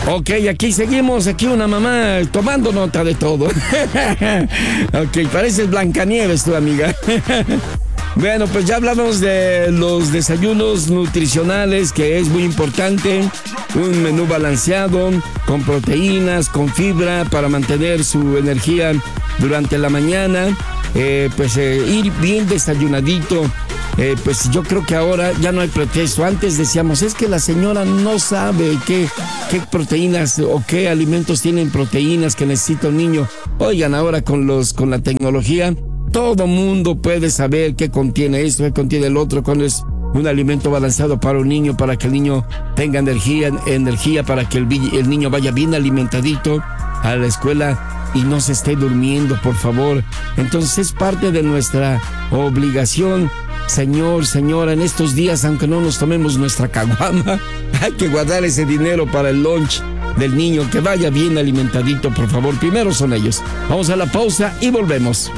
Ok, aquí seguimos, aquí una mamá tomando nota de todo. Ok, pareces Blancanieves tu amiga. Bueno, pues ya hablamos de los desayunos nutricionales, que es muy importante. Un menú balanceado, con proteínas, con fibra, para mantener su energía durante la mañana. Ir bien desayunadito. Pues yo creo que ahora ya no hay pretexto. Antes decíamos, es que la señora no sabe qué proteínas o qué alimentos tienen proteínas que necesita un niño. Oigan, ahora con la tecnología, todo mundo puede saber qué contiene esto, qué contiene el otro, cuando es un alimento balanceado para un niño, para que el niño tenga energía para que el niño vaya bien alimentadito a la escuela y no se esté durmiendo, por favor. Entonces es parte de nuestra obligación. Señor, señora, en estos días, aunque no nos tomemos nuestra caguama, hay que guardar ese dinero para el lunch del niño, que vaya bien alimentadito, por favor. Primero son ellos. Vamos a la pausa y volvemos.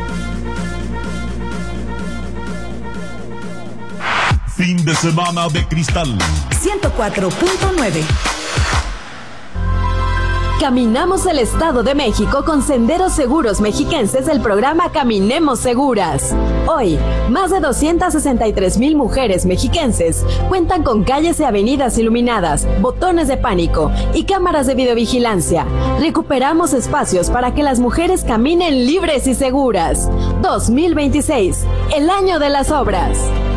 Fin de semana de Cristal 104.9. Caminamos el Estado de México con Senderos Seguros Mexiquenses del programa Caminemos Seguras. Hoy, más de 263,000 mujeres mexiquenses cuentan con calles y avenidas iluminadas, botones de pánico y cámaras de videovigilancia. Recuperamos espacios para que las mujeres caminen libres y seguras. 2026, el año de las obras.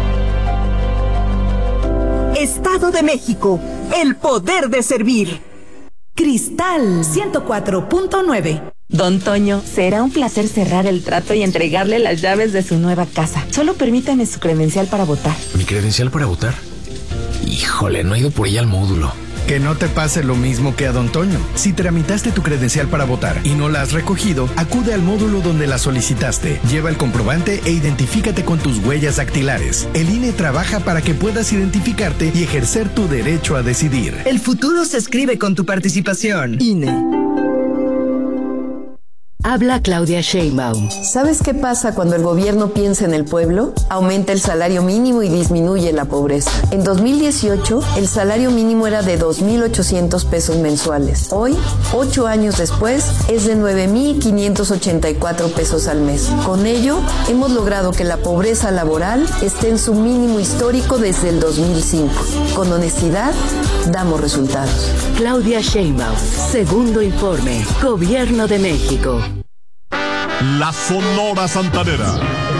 Estado de México, el poder de servir. Cristal 104.9. Don Toño, será un placer cerrar el trato y entregarle las llaves de su nueva casa. Solo permítame su credencial para votar. ¿Mi credencial para votar? Híjole, no he ido por ella al módulo. Que no te pase lo mismo que a Don Toño. Si tramitaste tu credencial para votar y no la has recogido, acude al módulo donde la solicitaste. Lleva el comprobante e identifícate con tus huellas dactilares. El INE trabaja para que puedas identificarte y ejercer tu derecho a decidir. El futuro se escribe con tu participación. INE. Habla Claudia Sheinbaum. ¿Sabes qué pasa cuando el gobierno piensa en el pueblo? Aumenta el salario mínimo y disminuye la pobreza. En 2018, el salario mínimo era de 2,800 pesos mensuales. Hoy, 8 años después, es de 9,584 pesos al mes. Con ello, hemos logrado que la pobreza laboral esté en su mínimo histórico desde el 2005. Con honestidad, damos resultados. Claudia Sheinbaum, segundo informe, Gobierno de México. La Sonora Santanera